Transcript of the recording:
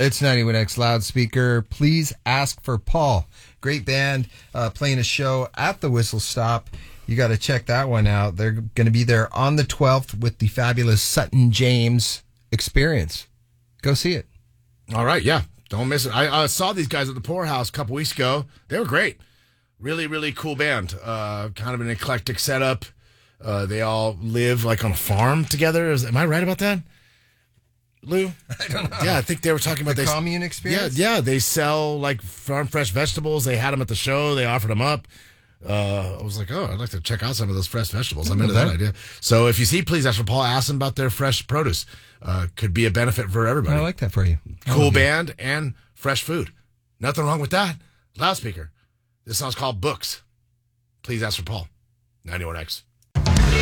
It's 91X loudspeaker. Please ask for Paul. Great band playing a show at the Whistle Stop. You got to check that one out. They're going to be there on the 12th with the fabulous Sutton James Experience. Go see it. All right, yeah. Don't miss it. I saw these guys at the Poorhouse a couple weeks ago. They were great. Really, really cool band. Kind of an eclectic setup. They all live like on a farm together. Am I right about that, Lou? I don't know. Yeah, I think they were talking about the commune experience. Yeah. They sell like farm fresh vegetables. They had them at the show. They offered them up. I was like, I'd like to check out some of those fresh vegetables. I'm into that idea. So if you see, please ask for Paul. Ask them about their fresh produce. Could be a benefit for everybody. I like that for you. Cool band and fresh food. Nothing wrong with that. Loudspeaker. This song's called Books. Please ask for Paul. 91X.